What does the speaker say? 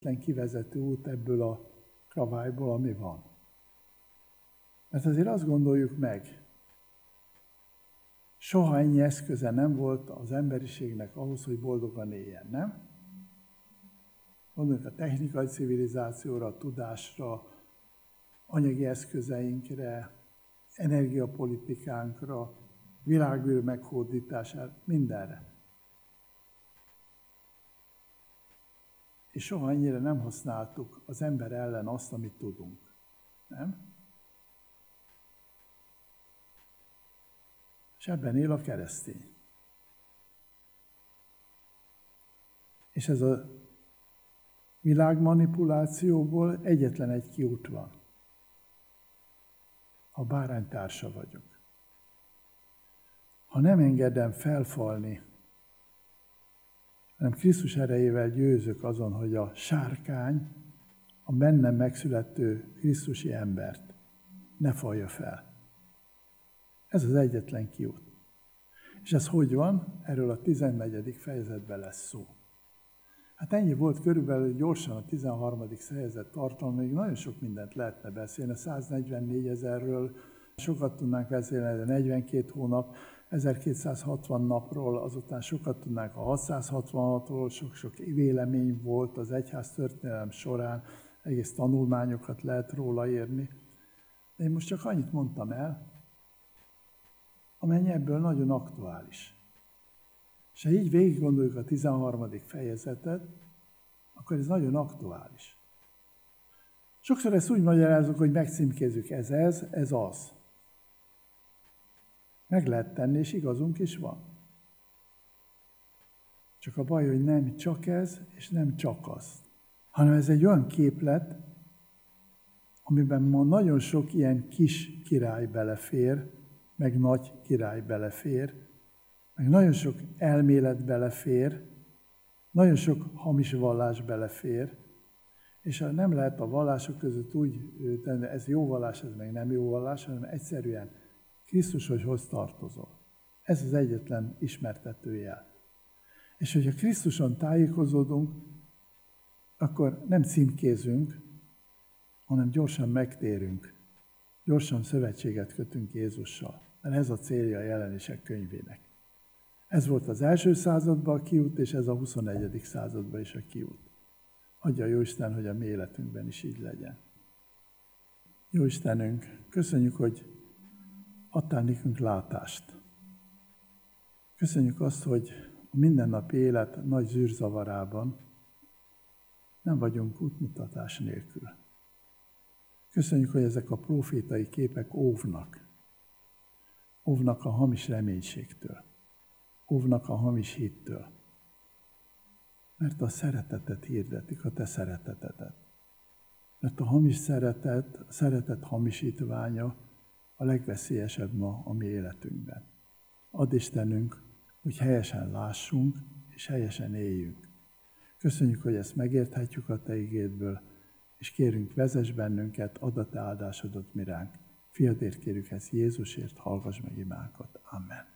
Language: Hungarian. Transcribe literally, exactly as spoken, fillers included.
kivezető út ebből a kravályból, ami van. Mert azért azt gondoljuk meg, soha ennyi eszköze nem volt az emberiségnek ahhoz, hogy boldogan éljen, nem? Gondoljuk a technikai civilizációra, a tudásra, anyagi eszközeinkre, energiapolitikánkra, világűr meghódítására, mindenre. És soha annyira nem használtuk az ember ellen azt, amit tudunk. Nem? És ebben él a keresztény. És ez a világmanipulációból egyetlen egy kiút van. A bárány társa vagyok. Ha nem engedem felfalni, hanem Krisztus erejével győzök azon, hogy a sárkány, a bennem megszülető krisztusi embert ne falja fel. Ez az egyetlen kiút. És ez hogy van? Erről a tizennegyedik fejezetben lesz szó. Hát ennyi volt körülbelül gyorsan a tizenharmadik fejezet tartalma, még nagyon sok mindent lehetne beszélni. A száznegyvennégy ezerről sokat tudnánk beszélni, a negyvenkét hónap, ezerkétszázhatvan napról, azután sokat tudnánk a hatszázhatvanhatról, sok-sok vélemény volt az egyház történelem során, egész tanulmányokat lehet róla írni. De én most csak annyit mondtam el, amennyi ebből nagyon aktuális. És ha így végig gondoljuk a tizenharmadik fejezetet, akkor ez nagyon aktuális. Sokszor ezt úgy magyarázunk, hogy megcímkézzük, ez ez, ez az. Meg lehet tenni, és igazunk is van. Csak a baj, hogy nem csak ez, és nem csak az. Hanem ez egy olyan képlet, amiben ma nagyon sok ilyen kis király belefér, meg nagy király belefér, meg nagyon sok elmélet belefér, nagyon sok hamis vallás belefér, és nem lehet a vallások között úgy tenni, ez jó vallás, ez meg nem jó vallás, hanem egyszerűen Krisztushoz hoz tartozol. Ez az egyetlen ismertetőjel. És hogyha Krisztuson tájékozódunk, akkor nem címkézünk, hanem gyorsan megtérünk, gyorsan szövetséget kötünk Jézussal. Mert ez a célja a Jelenések könyvének. Ez volt az első században a kiút, és ez a huszonegyedik században is a kiút. Adja Jóisten, hogy a mi életünkben is így legyen. Jóistenünk, köszönjük, hogy adtál nekünk látást. Köszönjük azt, hogy a mindennapi élet nagy zűrzavarában nem vagyunk útmutatás nélkül. Köszönjük, hogy ezek a profétai képek óvnak. Óvnak a hamis reménységtől. Óvnak a hamis hittől. Mert a szeretetet hirdetik, a te szeretetedet. Mert a hamis szeretet, a szeretet hamisítványa a legveszélyesebb ma a mi életünkben. Add Istenünk, hogy helyesen lássunk, és helyesen éljünk. Köszönjük, hogy ezt megérthetjük a te igédből, és kérünk, vezess bennünket, add a te áldásodat mi ránk. Fiadért kérjük ezt Jézusért, hallgass meg imánkat. Amen.